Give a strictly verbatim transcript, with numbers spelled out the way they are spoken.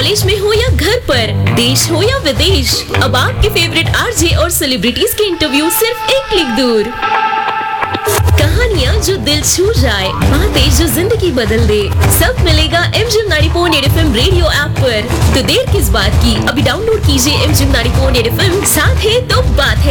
College में हो या घर पर, देश हो या विदेश, अब आपके फेवरेट आरजे और सेलिब्रिटीज के इंटरव्यू सिर्फ एक क्लिक दूर। कहानियाँ जो दिल छू जाए, बातें जो जिंदगी बदल दे, सब मिलेगा MGM ninety point at FM radio app पर। तो देर किस बात की, अभी डाउनलोड कीजिए MGM ninety point at FM. साथ है तो बात है।